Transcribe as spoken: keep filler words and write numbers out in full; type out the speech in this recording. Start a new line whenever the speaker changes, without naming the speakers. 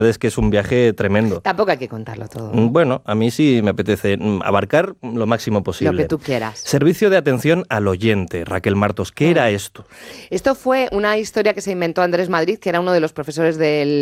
Es que es un viaje tremendo.
Tampoco hay que contarlo todo, ¿no?
Bueno, a mí sí me apetece abarcar lo máximo posible.
Lo que tú quieras.
Servicio de atención al oyente, Raquel Martos. ¿Qué
mm.
era esto?
Esto fue una historia que se inventó Andrés Madrid, que era uno de los profesores del